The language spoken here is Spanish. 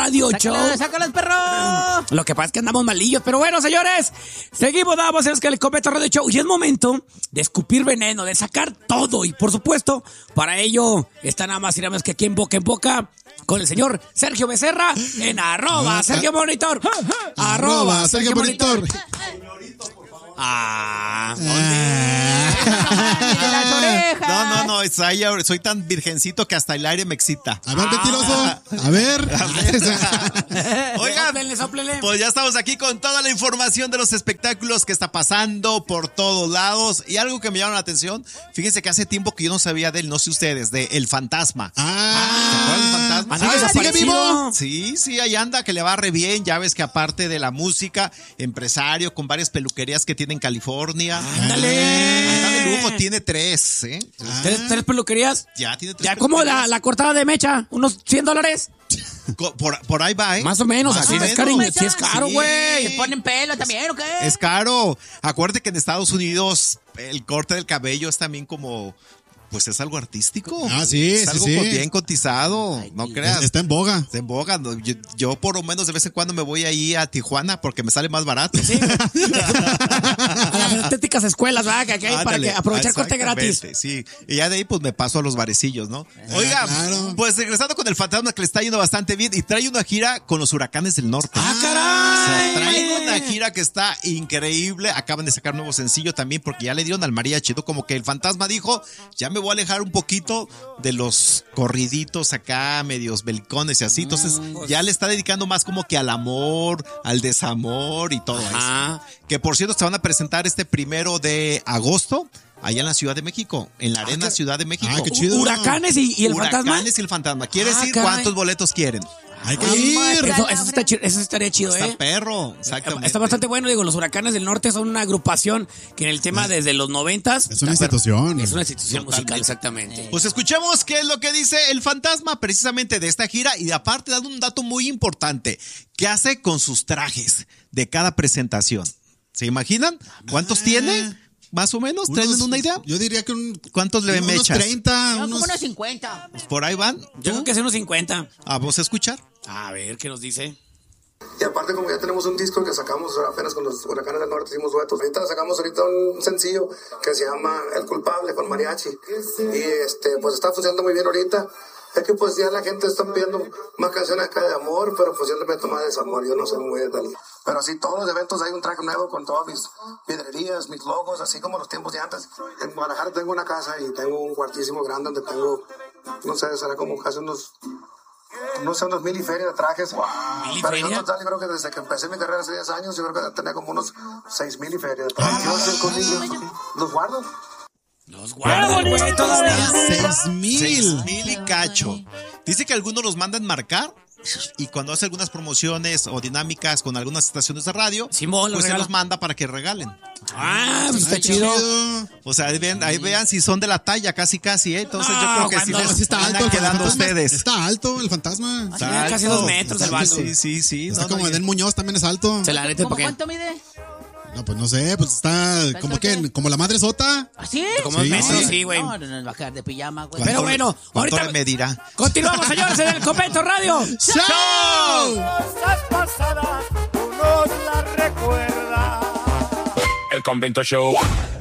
Radio Show. ¡Sácalos, perro! Lo que pasa es que andamos malillos, pero bueno, señores, seguimos, damos en el Convento Radio Show y es momento de escupir veneno, de sacar todo y por supuesto, para ello está nada más y nada más que aquí en Boca con el señor Sergio Becerra en @Sergio Monitor. @Sergio Monitor. No, soy tan virgencito que hasta el aire me excita. A ver, mentiroso. A ver. Oigan, Sóplele. pues ya estamos aquí con toda la información de los espectáculos que está pasando por todos lados. Y algo que me llama la atención, fíjense que hace tiempo que yo no sabía de él, no sé ustedes, de El Fantasma. ¿Se acuerdan del Fantasma? ¿Sigue vivo? Sí, ahí anda, que le va re bien. Ya ves que aparte de la música, empresario con varias peluquerías que tiene en California. ¡Ándale! Anda de lujo, tiene 3, ¿eh? ¿Tres peluquerías? Ya tiene 3 Ya como la cortada de mecha, unos $100. Por ahí va, ¿eh? Más o menos, Más así o es menos. cariño, sí es caro, Sí. güey. ¿Se ponen pelo también o qué? Es caro. Acuérdate que en Estados Unidos el corte del cabello es también como... Pues es algo artístico. Sí, es algo sí. bien cotizado. No creas. Está en boga. Está en boga. No, yo por lo menos de vez en cuando me voy ahí a Tijuana porque me sale más barato. Sí. A las estéticas escuelas, ¿verdad? Que aquí hay para Ándale, que aprovechar corte gratis. Sí, y ya de ahí pues me paso a los barecillos, ¿no? Oiga, claro. pues regresando con el Fantasma que le está yendo bastante bien y trae una gira con los Huracanes del Norte. ¡Ah, O sea, caray! trae una gira que está increíble. Acaban de sacar nuevo sencillo también porque ya le dieron al mariachi, ¿no? Como que el Fantasma dijo, ya me voy a alejar un poquito de los corriditos acá, medios belicones y así. Entonces ya le está dedicando más como que al amor, al desamor y todo Ajá. eso. Que por cierto se van a presentar este 1 de agosto allá en la Ciudad de México, en la Arena Ciudad de México. Qué chido. Huracanes y el Fantasma. Huracanes y el Fantasma. ¿Quieres ir? Caray. ¿Cuántos boletos quieren? Hay que ir. Eso estaría chido, Está perro, exactamente. Está bastante bueno, digo, los Huracanes del Norte son una agrupación que en el tema desde los 90s... Es una institución. Es una institución Totalmente. musical, exactamente. Pues escuchemos qué es lo que dice el Fantasma precisamente de esta gira y aparte dando un dato muy importante. ¿Qué hace con sus trajes de cada presentación? ¿Se imaginan? ¿Cuántos tiene? Más o menos, ¿tienen una idea? Yo diría que ¿Cuántos le unos mechas? 30. No, como unos 50. Por ahí van. Yo creo que es unos 50. ¿Vamos a escuchar? A ver, ¿qué nos dice? Y aparte, como ya tenemos un disco que sacamos apenas con los Huracanes del Norte, hicimos duetos. Ahorita sacamos un sencillo que se llama El Culpable con mariachi. Y pues está funcionando muy bien ahorita. Es que pues ya la gente está pidiendo más canciones acá de amor, pero pues yo le meto más desamor, yo no soy muy de tal. Pero así todos los eventos hay un traje nuevo con todas mis vidrerías, mis logos, así como los tiempos de antes. En Guadalajara tengo una casa y tengo un cuartísimo grande donde tengo, no sé, será como casi unos 1000 y feria de trajes. Wow. Pero yo total, yo creo que desde que empecé mi carrera hace 10 años, yo creo que tenía como unos 6000 y feria de trajes. Yo sé con ellos, los guardo. Los guardan, güey, todavía. 6,000 y cacho. Dice que algunos los mandan marcar y cuando hace algunas promociones o dinámicas con algunas estaciones de radio, Simón, pues se regala. los manda para que regalen. Pues está chido. O sea, ahí vean si son de la talla, casi, ¿eh? Entonces yo creo que sí cuando les Sí está van alto el quedando fantasma. ustedes. Está alto el fantasma. Sí, casi 2 metros el vato. Sí. Está No, como no, Edén Muñoz también es alto. Se la neta, ¿Cómo ¿por qué? cuánto mide? No, pues no sé, pues está como que como la madre sota. ¿Así? Como 2 metros, sí, güey. No, nos va a quedar de pijama, güey. Pero bueno, ¿Cuánto ahorita le medirá? continuamos, señores, en el Convento Radio. ¡Show! Cosas pasadas, uno las recuerda. El Convento Show.